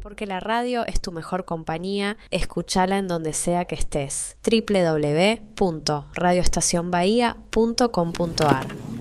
Porque la radio es tu mejor compañía, escúchala en donde sea que estés. www.radioestacionbahía.com.ar